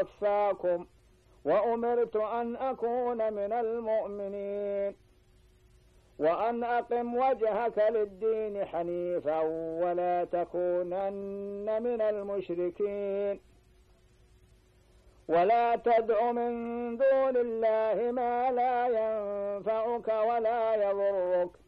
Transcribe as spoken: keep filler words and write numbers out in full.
وأتوفاكم وأمرت أن أكون من المؤمنين وأن أقم وجهك للدين حنيفا ولا تكونن من المشركين ولا تدع من دون الله ما لا ينفعك ولا يضرك